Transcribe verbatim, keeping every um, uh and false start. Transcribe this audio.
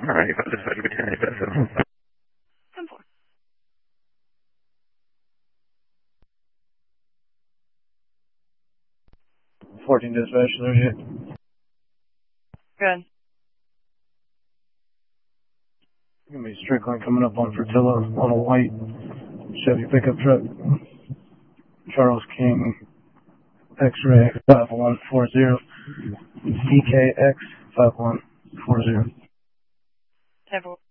Alright, if I decide to be ten, that's ten four. fourteen dispatch, thirty-eight. Good. Gonna be Strickland coming up on Fertillo on a white Chevy pickup truck. Charles King, X-ray five one four zero, E K X five one four zero. ten four.